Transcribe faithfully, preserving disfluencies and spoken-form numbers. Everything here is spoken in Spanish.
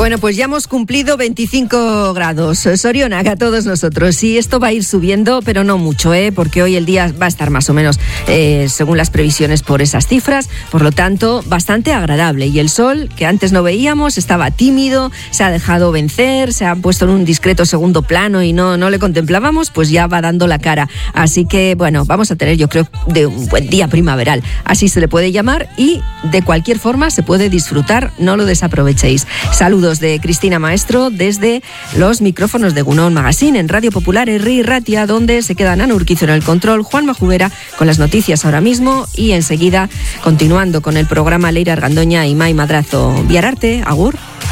Bueno, pues ya hemos cumplido veinticinco grados. Soriona, que a todos nosotros. Y esto va a ir subiendo, pero no mucho, ¿eh? Porque hoy el día va a estar más o menos, eh, según las previsiones, por esas cifras. Por lo tanto, bastante agradable. Y el sol, que antes no veíamos, estaba tímido, se ha dejado vencer, se ha puesto en un discreto segundo plano y no, no le contemplábamos, pues ya va dando la cara. Así que, bueno, vamos a tener, yo creo, de un buen día primaveral. Así se le puede llamar y, de cualquier forma, se puede disfrutar. No lo desaprovechéis. Saludos de Cristina Maestro desde los micrófonos de Egunon Magazine en Radio Popular Herri Ratia, donde se queda Ana Urquizo en el control, Juan Majubera con las noticias ahora mismo y enseguida continuando con el programa Leire Argandoña y Mai Madrazo. Viararte, agur.